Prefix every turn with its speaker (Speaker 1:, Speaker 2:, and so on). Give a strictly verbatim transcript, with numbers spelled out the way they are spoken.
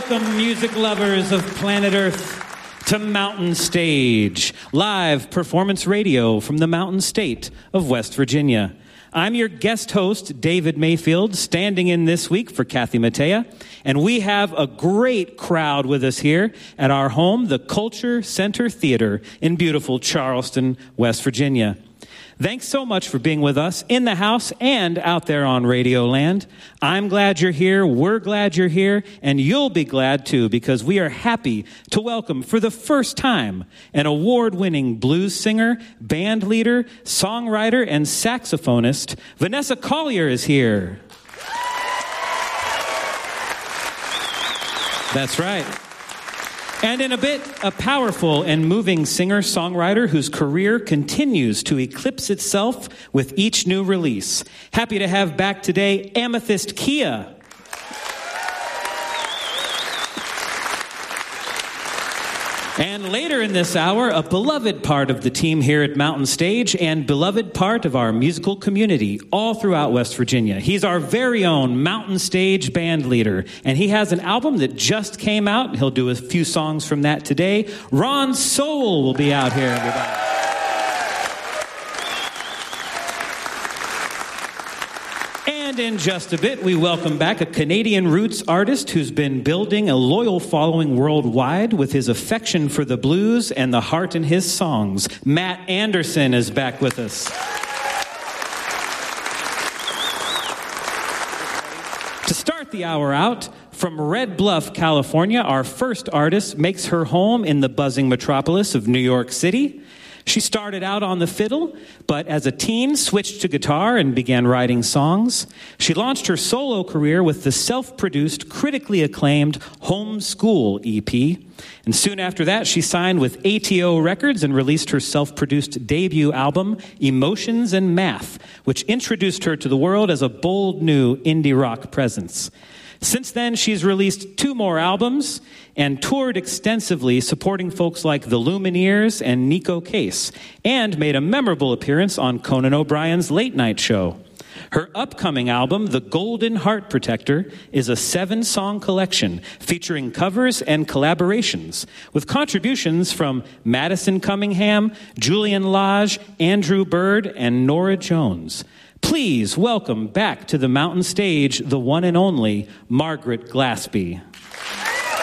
Speaker 1: Welcome, music lovers of planet Earth, to Mountain Stage, live performance radio from the Mountain State of West Virginia. I'm your guest host, David Mayfield, standing in this week for Kathy Mattea, and we have a great crowd with us here at our home, the Culture Center Theater in beautiful Charleston, West Virginia. Thanks so much for being with us in the house and out there on Radio Land. I'm glad you're here, we're glad you're here, and you'll be glad too, because we are happy to welcome for the first time an award-winning blues singer, band leader, songwriter, and saxophonist. Vanessa Collier is here. That's right. And in a bit, a powerful and moving singer-songwriter whose career continues to eclipse itself with each new release. Happy to have back today Amethyst Kia. And later in this hour, a beloved part of the team here at Mountain Stage and beloved part of our musical community all throughout West Virginia. He's our very own Mountain Stage band leader, and he has an album that just came out. He'll do a few songs from that today. Ron Soul will be out here, everybody. And in just a bit, we welcome back a Canadian roots artist who's been building a loyal following worldwide with his affection for the blues and the heart in his songs. Matt Anderson is back with us. To start the hour out, from Red Bluff, California, our first artist makes her home in the buzzing metropolis of New York City. She started out on the fiddle, but as a teen switched to guitar and began writing songs. She launched her solo career with the self-produced, critically acclaimed Home School E P. And soon after that, she signed with A T O Records and released her self-produced debut album, Emotions and Math, which introduced her to the world as a bold new indie rock presence. Since then, she's released two more albums and toured extensively supporting folks like the Lumineers and Nico Case, and made a memorable appearance on Conan O'Brien's Late Night Show. Her upcoming album, The Golden Heart Protector, is a seven-song collection featuring covers and collaborations with contributions from Madison Cunningham, Julian Lage, Andrew Bird, and Nora Jones. Please welcome back to the Mountain Stage the one and only Margaret Glaspie.